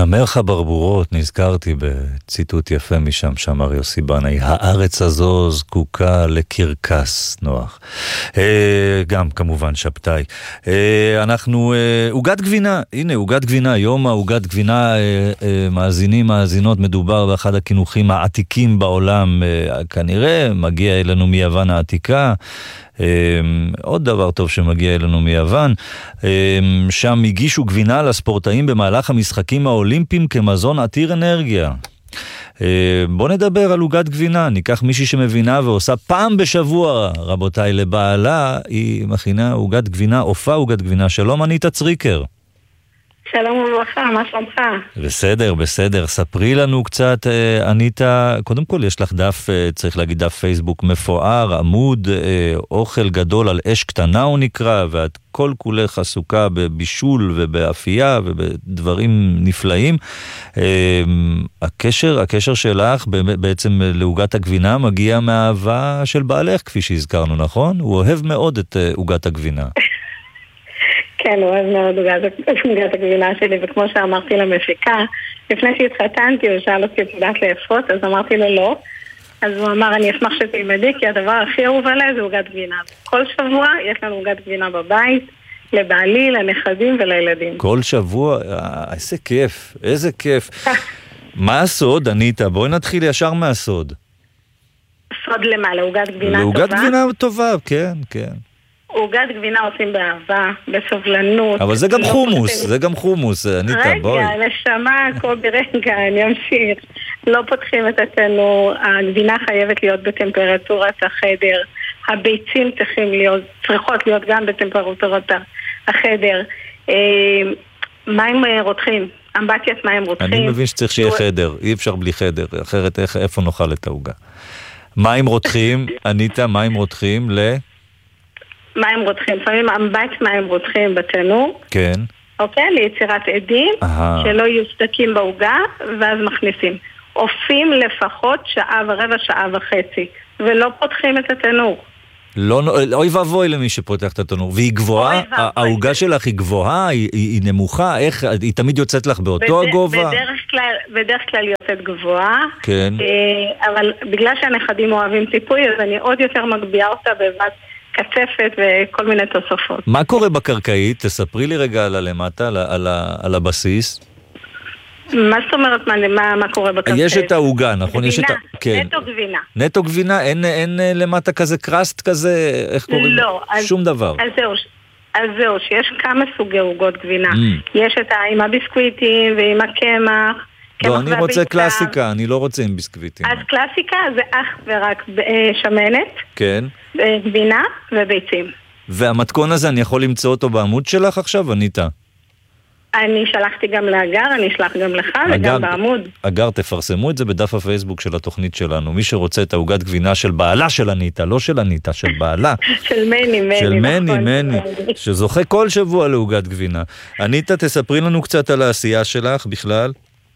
נמר חברבורות, נזכרתי בציטוט יפה משם שאמר יוסי בנאי, הארץ הזו זקוקה לקרקס נוח. גם כמובן שבתאי. אנחנו, עוגת גבינה, הנה עוגת גבינה, יום העוגת גבינה, מאזינים, מאזינות, מדובר באחד הכינוחים העתיקים בעולם, כנראה מגיע אלינו מיוון העתיקה, עוד דבר טוב שמגיע אלינו מיוון, שם הגישו גבינה לספורטאים במהלך המשחקים האולימפיים כמזון עתיר אנרגיה. בוא נדבר על עוגת גבינה, ניקח מישהי שמבינה ועושה פעם בשבוע, רבותיי, לבעלה, היא מכינה עוגת גבינה, עופה עוגת גבינה. שלום, אניטה צריקר. שלום וברכה, מה שלומך? בסדר, בסדר. ספרי לנו קצת, אניטה, קודם כל יש לך דף, צריך להגיד דף פייסבוק מפואר, עמוד, אוכל גדול על אש קטנה הוא נקרא, ואת כל כולך עסוקה בבישול ובאפייה ובדברים נפלאים. הקשר שלך בעצם לעוגת הגבינה מגיע מהאהבה של בעלך, כפי שהזכרנו, נכון? הוא אוהב מאוד את עוגת הגבינה. כן, הוא אוהב מאוד עוגת הגבינה שלי, וכמו שאמרתי למפיקה, לפני שהתחתנתי, הוא שאל אותי את יודעת לאפות, אז אמרתי לו לא. אז הוא אמר, אני אשמח שתלמדי, כי הדבר הכי אהוב עליי זה עוגת גבינה. כל שבוע יש לנו עוגת גבינה בבית, לבעלי, לנכדים ולילדים. כל שבוע? איזה כיף, איזה כיף. מה הסוד, אניטה? בואי נתחיל ישר מהסוד. סוד למה? לעוגת גבינה טובה? לעוגת גבינה טובה, כן, כן. עוגת גבינה עושים באהבה, בסובלנות. אבל זה גם חומוס, זה גם חומוס, אניטה, בואי. רגע, נשמה, קובי, רגע, אני אמשיך. לא פותחים את התנור, הגבינה חייבת להיות בטמפרטורת החדר, הביצים צריכות להיות גם בטמפרטורת החדר. מים רותחים, אמבטיית מים רותחים. אני מבין שצריך שיהיה חדר, אי אפשר בלי חדר, אחרת איפה נאכל את העוגה. מים רותחים, אניטה, מים רותחים מים רותחים, לפעמים אמבט מים רותחים בתנור. כן. אוקיי, ליצירת עדים, שלא יהיו סדקים בעוגה, ואז מכניסים. אופים לפחות שעה ורבע, שעה וחצי, ולא פותחים את התנור. אוי ואבוי למי שפותח את התנור. והיא גבוהה? העוגה שלך היא גבוהה? היא נמוכה? איך? היא תמיד יוצאת לך באותו הגובה? בדרך כלל יוצאת גבוהה. כן. אבל בגלל שהנכדים אוהבים טיפוי, אז אני עוד יותר מגביעה אותה בבת קצפת וכל מיני תוספות. מה קורה בקרקעית? תספרי לי רגע על הלמטה, על הבסיס. מה זאת אומרת, מה קורה בקרקעית? יש את העוגה, נכון? גבינה, נטו גבינה. נטו גבינה? אין למטה כזה קרסט כזה? איך קוראים? לא. שום דבר. אז זהו, שיש כמה סוגי עוגות גבינה. יש את עם הביסקוויטים ועם הקמח. לא, אני רוצה קלאסיקה, אני לא רוצה עם ביסקוויטים. אז קלאסיקה זה אך ורק שמנת, כן. גבינה וביצים. והמתכון הזה, אני יכול למצוא אותו בעמוד שלך עכשיו, אניטה? אני שלחתי גם לאגר, אני אשלח גם לך וגם בעמוד. אגר, תפרסמו את זה בדף הפייסבוק של התוכנית שלנו. מי שרוצה את העוגת גבינה של בעלה של אניטה, לא של אניטה, של בעלה. של מני. של מני, שזוכה כל שבוע לעוגת גבינה. אניטה, תספרי לנו קצת על העשייה שלך בכלל.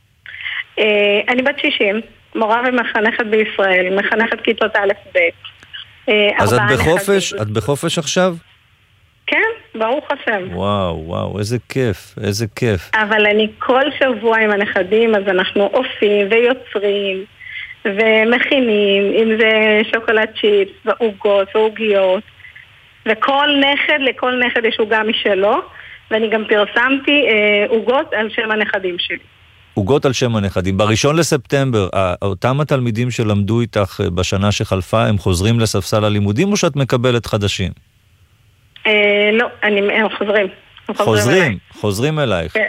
אני בת 60, מורה ומחנכת בישראל, מחנכת כיתות א' ב'. אז את בחופש עכשיו? כן, ברוך השם. וואו, איזה כיף, איזה כיף. אבל אני כל שבוע עם הנכדים, אז אנחנו אופים ויוצרים ומכינים, אם זה שוקולד צ'יפס ועוגות ועוגיות, וכל לכל נכד יש עוגה משלו, ואני גם פרסמתי עוגות על שם הנכדים שלי. עוגות על שם הנכדים. ב1 לספטמבר, אותם התלמידים שלמדו איתך בשנה שחלפה, הם חוזרים לספסל הלימודים או שאת מקבלת חדשים? לא, הם חוזרים אלייך. כן.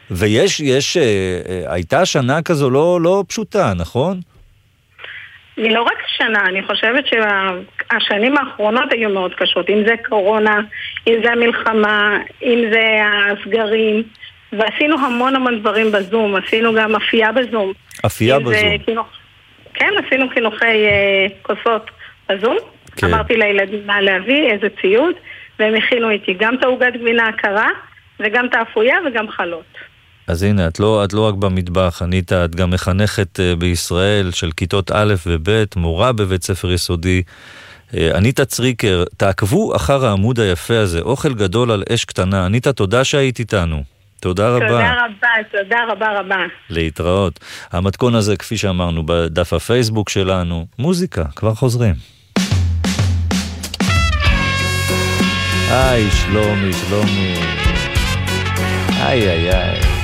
הייתה שנה כזו לא פשוטה, נכון? היא לא רק שנה, אני חושבת שהשנים האחרונות היו מאוד קשות, אם זה קורונה, אם זה המלחמה, אם זה הסגרים, ועשינו המון דברים בזום, עשינו גם אפייה בזום. אפייה בזום. כן, עשינו חינוכי כוסות בזום. כן. אמרתי לילדים מה להביא, איזה ציוד, והם הכינו איתי גם את העוגת גבינה הקרה, וגם את האפויה וגם חלות. אז הנה, את לא רק במטבח, אניטה, את גם מחנכת בישראל של כיתות א' וב', מורה בבית ספר יסודי. אניטה צריקר, תעקבו אחר העמוד היפה הזה, אוכל גדול על אש קטנה. אניטה, תודה שהיית איתנו. תודה רבה. תודה רבה. להתראות. המתכון הזה, כפי שאמרנו, בדף הפייסבוק שלנו, מוזיקה, כבר חוזרים. היי, שלומי. איי.